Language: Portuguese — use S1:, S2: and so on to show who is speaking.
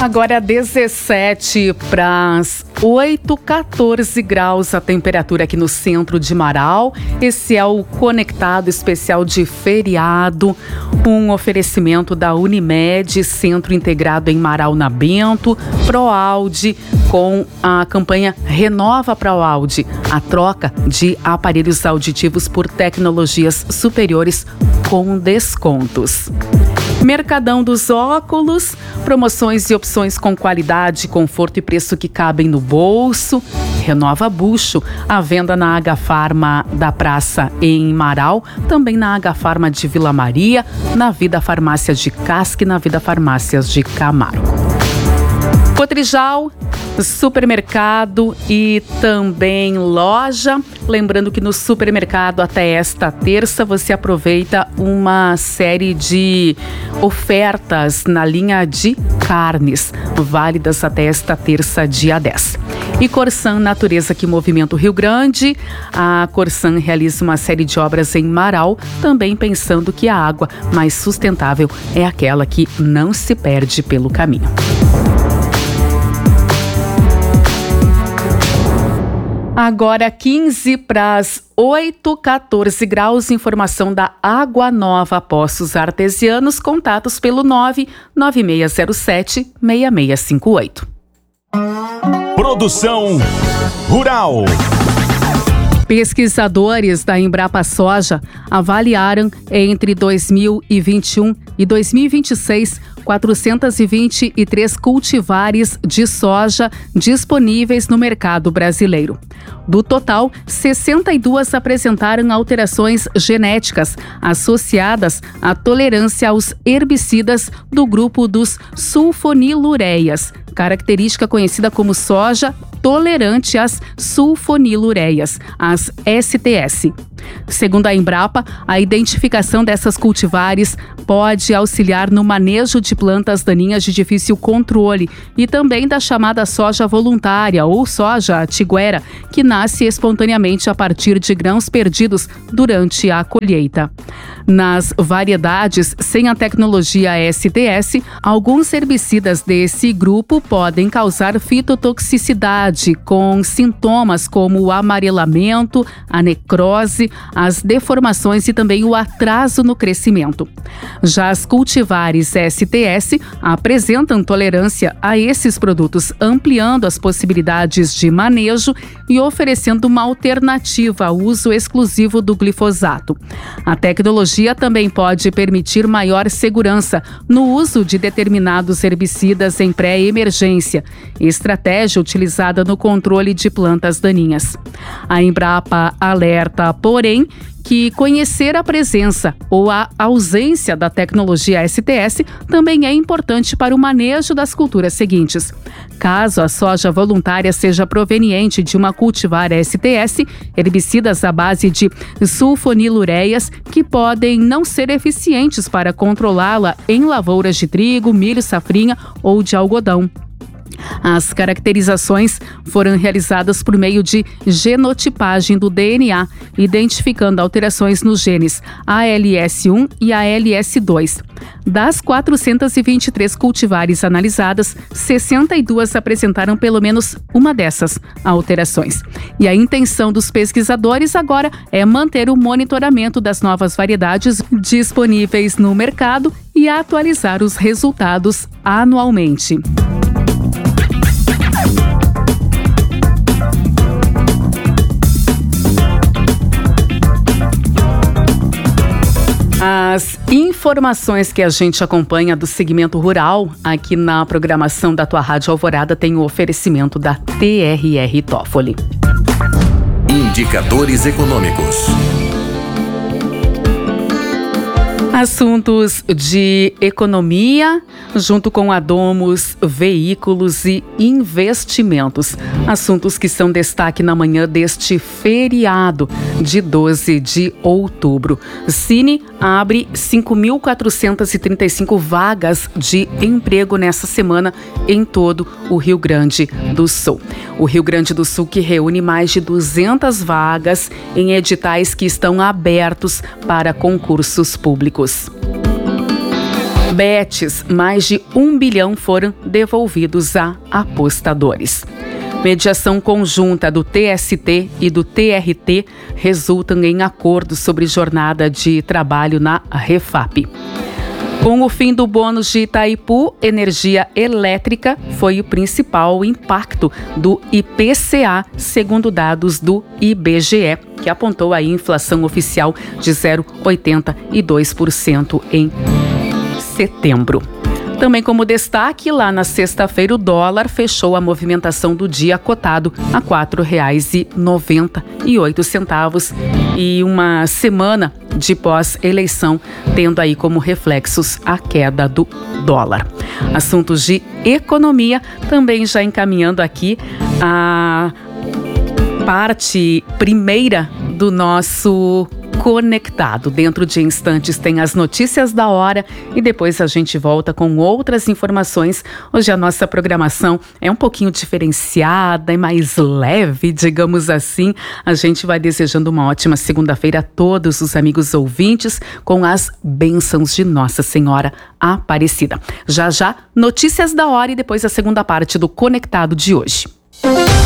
S1: Agora 17 para as 8, 14 graus a temperatura aqui no centro de Marau. Esse é o Conectado Especial de Feriado, um oferecimento da Unimed, Centro Integrado em Marau na Bento, Proaudi, com a campanha Renova Proaudi, a troca de aparelhos auditivos por tecnologias superiores com descontos. Mercadão dos Óculos, promoções e opções com qualidade, conforto e preço que cabem no bolso. Renova Bucho, a venda na Agafarma da Praça em Marau, também na Agafarma de Vila Maria, na Vida Farmácias de Casque e na Vida Farmácias de Camargo. Cotrijal, supermercado e também loja. Lembrando que no supermercado até esta terça você aproveita uma série de ofertas na linha de carnes, válidas até esta terça, dia 10. E Corsan Natureza que movimenta o Rio Grande. A Corsan realiza uma série de obras em Marau, também pensando que a água mais sustentável é aquela que não se perde pelo caminho. Agora 15 para as 8, 14 graus, informação da Água Nova Poços Artesianos, contatos pelo 99607-6658.
S2: Produção Rural.
S1: Pesquisadores da Embrapa Soja avaliaram entre 2021 e 2026 423 cultivares de soja disponíveis no mercado brasileiro. Do total, 62 apresentaram alterações genéticas associadas à tolerância aos herbicidas do grupo dos sulfonilureias, característica conhecida como soja tolerante às sulfonilureias, as STS. Segundo a Embrapa, a identificação dessas cultivares pode auxiliar no manejo de plantas daninhas de difícil controle e também da chamada soja voluntária ou soja tiguera, que nasce espontaneamente a partir de grãos perdidos durante a colheita. Nas variedades sem a tecnologia STS, alguns herbicidas desse grupo podem causar fitotoxicidade, com sintomas como o amarelamento, a necrose, as deformações e também o atraso no crescimento. Já as cultivares STS apresentam tolerância a esses produtos, ampliando as possibilidades de manejo e oferecendo uma alternativa ao uso exclusivo do glifosato. A tecnologia também pode permitir maior segurança no uso de determinados herbicidas em pré-emergência, estratégia utilizada no controle de plantas daninhas. A Embrapa alerta, porém, que conhecer a presença ou a ausência da tecnologia STS também é importante para o manejo das culturas seguintes. Caso a soja voluntária seja proveniente de uma cultivar STS, herbicidas à base de sulfonilureias que podem não ser eficientes para controlá-la em lavouras de trigo, milho, safrinha ou de algodão. As caracterizações foram realizadas por meio de genotipagem do DNA, identificando alterações nos genes ALS1 e ALS2. Das 423 cultivares analisadas, 62 apresentaram pelo menos uma dessas alterações. E a intenção dos pesquisadores agora é manter o monitoramento das novas variedades disponíveis no mercado e atualizar os resultados anualmente. As informações que a gente acompanha do segmento rural aqui na programação da tua Rádio Alvorada tem o oferecimento da TRR Toffoli.
S2: Indicadores econômicos.
S1: Assuntos de economia, junto com a Domus, veículos e investimentos. Assuntos que são destaque na manhã deste feriado de 12 de outubro. Cine abre 5.435 vagas de emprego nessa semana em todo o Rio Grande do Sul. O Rio Grande do Sul que reúne mais de 200 vagas em editais que estão abertos para concursos públicos. Bets, mais de 1 bilhão foram devolvidos a apostadores. Mediação conjunta do TST e do TRT resultam em acordo sobre jornada de trabalho na Refap. Com o fim do bônus de Itaipu, energia elétrica foi o principal impacto do IPCA, segundo dados do IBGE, que apontou a inflação oficial de 0,82% em setembro. Também como destaque, lá na sexta-feira o dólar fechou a movimentação do dia cotado a R$ 4,98 e uma semana de pós-eleição, tendo aí como reflexos a queda do dólar. Assuntos de economia, também já encaminhando aqui a parte primeira do nosso Conectado. Dentro de instantes tem as notícias da hora e depois a gente volta com outras informações. Hoje a nossa programação é um pouquinho diferenciada e mais leve, digamos assim. A gente vai desejando uma ótima segunda-feira a todos os amigos ouvintes com as bênçãos de Nossa Senhora Aparecida. Já já, notícias da hora e depois a segunda parte do Conectado de hoje.